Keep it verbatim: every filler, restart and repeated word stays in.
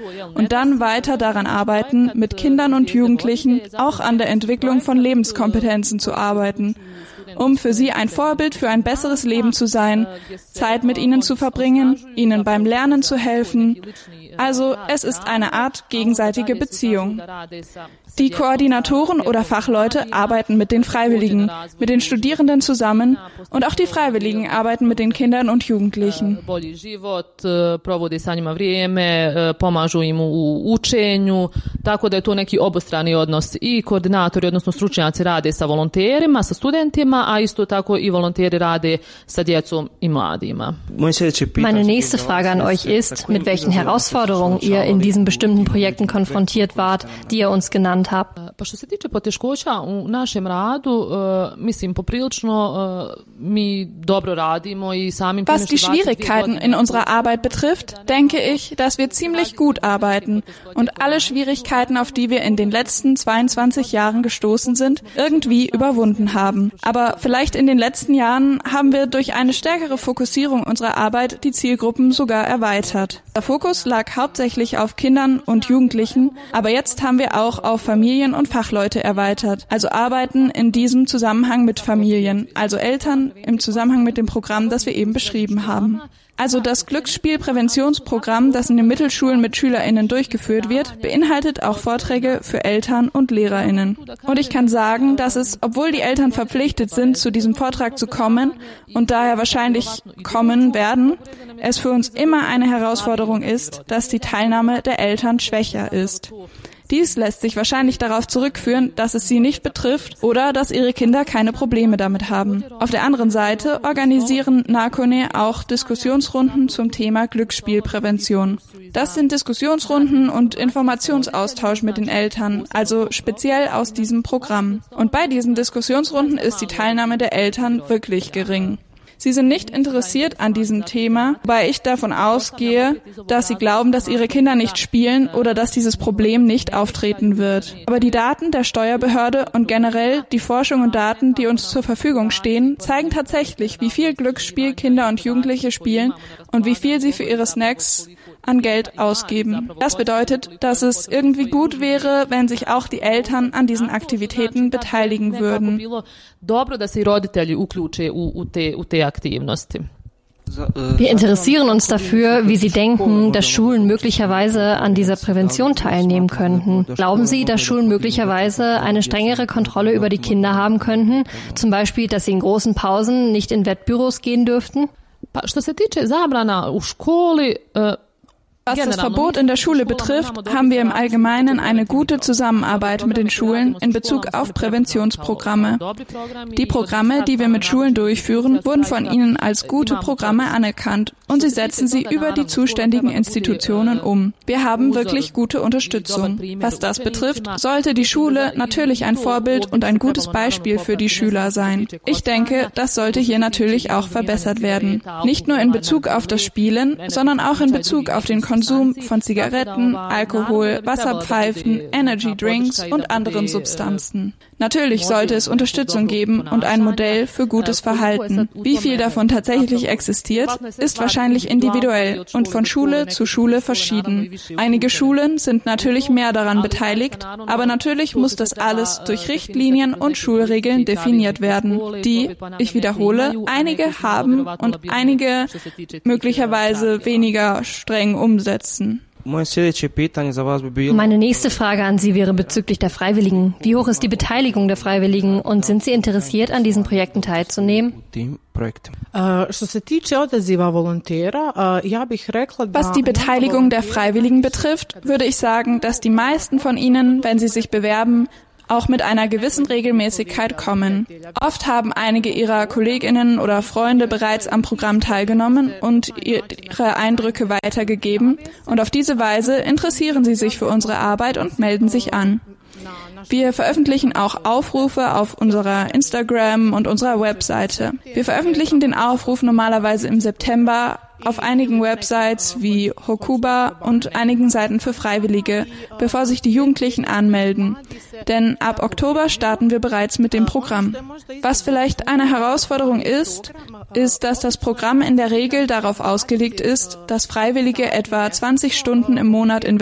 und dann weiter daran arbeiten, mit Kindern und Jugendlichen auch an der Entwicklung von Lebenskompetenzen zu arbeiten, um für sie ein Vorbild für ein besseres Leben zu sein, Zeit mit ihnen zu verbringen, ihnen beim Lernen zu helfen. Also es ist eine Art gegenseitige Beziehung. Die Koordinatoren oder Fachleute arbeiten mit den Freiwilligen, mit den Studierenden zusammen und auch die Freiwilligen arbeiten mit den Kindern und Jugendlichen. Pomažu im u učenju, tako da je to neki obostrani odnos i koordinatori, odnosno stručnjaci rade sa volonterima, sa studentima, a isto tako i volonteri rade sa djecom i mladima. Meine nächste Frage an euch ist, mit welchen Herausforderungen ihr in diesen bestimmten Projekten konfrontiert wart, die ihr uns genannt habt. Pa što se tiče poteškoća u našem radu, mislim poprilično mi dobro radimo i samim Was die Schwierigkeiten in unserer Arbeit betrifft, denke ich, dass wir ziemlich gut arbeiten und alle Schwierigkeiten, auf die wir in den letzten zweiundzwanzig Jahren gestoßen sind, irgendwie überwunden haben. Aber vielleicht in den letzten Jahren haben wir durch eine stärkere Fokussierung unserer Arbeit die Zielgruppen sogar erweitert. Der Fokus lag hauptsächlich auf Kindern und Jugendlichen, aber jetzt haben wir auch auf Familien und Fachleute erweitert. Also arbeiten in diesem Zusammenhang mit Familien, also Eltern im Zusammenhang mit dem Programm, das wir eben beschrieben haben. Also das Glücksspielpräventionsprogramm, das in den Mittelschulen mit SchülerInnen durchgeführt wird, beinhaltet auch Vorträge für Eltern und LehrerInnen. Und ich kann sagen, dass es, obwohl die Eltern verpflichtet sind, zu diesem Vortrag zu kommen und daher wahrscheinlich kommen werden, es für uns immer eine Herausforderung ist, dass die Teilnahme der Eltern schwächer ist. Dies lässt sich wahrscheinlich darauf zurückführen, dass es sie nicht betrifft oder dass ihre Kinder keine Probleme damit haben. Auf der anderen Seite organisieren Nakone auch Diskussionsrunden zum Thema Glücksspielprävention. Das sind Diskussionsrunden und Informationsaustausch mit den Eltern, also speziell aus diesem Programm. Und bei diesen Diskussionsrunden ist die Teilnahme der Eltern wirklich gering. Sie sind nicht interessiert an diesem Thema, wobei ich davon ausgehe, dass sie glauben, dass ihre Kinder nicht spielen oder dass dieses Problem nicht auftreten wird. Aber die Daten der Steuerbehörde und generell die Forschung und Daten, die uns zur Verfügung stehen, zeigen tatsächlich, wie viel Glücksspiel Kinder und Jugendliche spielen und wie viel sie für ihre Snacks an Geld ausgeben. Das bedeutet, dass es irgendwie gut wäre, wenn sich auch die Eltern an diesen Aktivitäten beteiligen würden. Wir interessieren uns dafür, wie Sie denken, dass Schulen möglicherweise an dieser Prävention teilnehmen könnten. Glauben Sie, dass Schulen möglicherweise eine strengere Kontrolle über die Kinder haben könnten? Zum Beispiel, dass sie in großen Pausen nicht in Wettbüros gehen dürften? Was das Verbot in der Schule betrifft, haben wir im Allgemeinen eine gute Zusammenarbeit mit den Schulen in Bezug auf Präventionsprogramme. Die Programme, die wir mit Schulen durchführen, wurden von ihnen als gute Programme anerkannt und sie setzen sie über die zuständigen Institutionen um. Wir haben wirklich gute Unterstützung. Was das betrifft, sollte die Schule natürlich ein Vorbild und ein gutes Beispiel für die Schüler sein. Ich denke, das sollte hier natürlich auch verbessert werden. Nicht nur in Bezug auf das Spielen, sondern auch in Bezug auf den Konsum von Zigaretten, Alkohol, Wasserpfeifen, Energydrinks und anderen Substanzen. Natürlich sollte es Unterstützung geben und ein Modell für gutes Verhalten. Wie viel davon tatsächlich existiert, ist wahrscheinlich individuell und von Schule zu Schule verschieden. Einige Schulen sind natürlich mehr daran beteiligt, aber natürlich muss das alles durch Richtlinien und Schulregeln definiert werden, die, ich wiederhole, einige haben und einige möglicherweise weniger streng umsetzen. Meine nächste Frage an Sie wäre bezüglich der Freiwilligen. Wie hoch ist die Beteiligung der Freiwilligen und sind Sie interessiert, an diesen Projekten teilzunehmen? Was die Beteiligung der Freiwilligen betrifft, würde ich sagen, dass die meisten von ihnen, wenn sie sich bewerben, auch mit einer gewissen Regelmäßigkeit kommen. Oft haben einige ihrer KollegInnen oder Freunde bereits am Programm teilgenommen und ihre Eindrücke weitergegeben und auf diese Weise interessieren sie sich für unsere Arbeit und melden sich an. Wir veröffentlichen auch Aufrufe auf unserer Instagram und unserer Webseite. Wir veröffentlichen den Aufruf normalerweise im September auf einigen Websites wie Hokuba und einigen Seiten für Freiwillige, bevor sich die Jugendlichen anmelden. Denn ab Oktober starten wir bereits mit dem Programm. Was vielleicht eine Herausforderung ist, ist, dass das Programm in der Regel darauf ausgelegt ist, dass Freiwillige etwa zwanzig Stunden im Monat investieren.